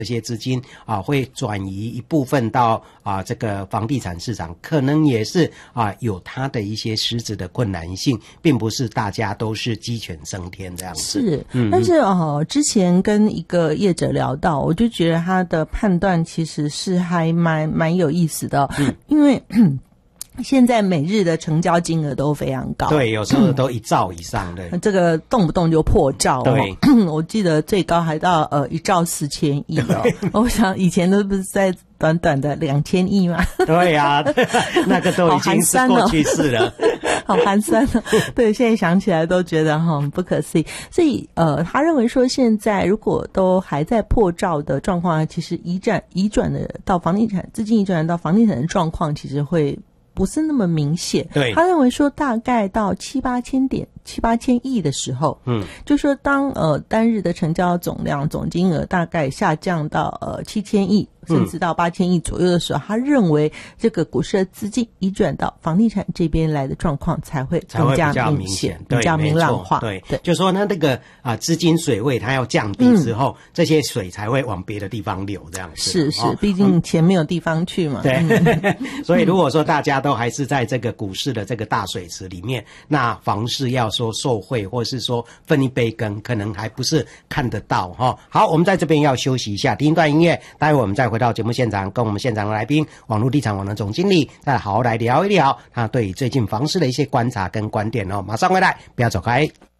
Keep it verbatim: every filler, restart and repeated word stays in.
这些资金啊会转移一部分到啊这个房地产市场，可能也是啊有它的一些实质的困难性，并不是大家都是鸡犬升天这样子。 是， 嗯， 但是哦，之前跟一个业者聊到，我就觉得他的判断其实是还蛮蛮有意思的，嗯，因为现在每日的成交金额都非常高， 对，有时候都一兆以上的， 这个动不动就破兆哦。 对， 我记得最高还到呃一兆四千亿哦。我想以前都不是在短短的两千亿吗？ 对呀、啊，那个都已经是过去式了， 好寒酸哦。对，现在想起来都觉得哈、哦、不可思议。所以呃，他认为说现在如果都还在破兆的状况，其实移转移转的到房地产资金移转到房地产的状况，其实会不是那么明显。 对， 他认为说大概到七八千点、七八千亿的时候，嗯，就说当呃单日的成交总量、总金额大概下降到呃七千亿，甚至到八千亿左右的时候，嗯、他认为这个股市的资金移转到房地产这边来的状况才会更加明显、比较明朗化。 对，对，就说呢那个啊资金水位它要降低之后，嗯、这些水才会往别的地方流，这样子。 是是，毕竟钱没有地方去嘛。 对， 嗯、 所以如果说大家都还是在这个股市的这个大水池里面，那房市要说受惠或是说分一杯羹，可能还不是看得到哈。好，我们在这边要休息一下，听一段音乐，待会我们再回到节目现场，跟我们现场的来宾网络地产网的总经理再好好来聊一聊他对最近房市的一些观察跟观点哦。马上回来，不要走开。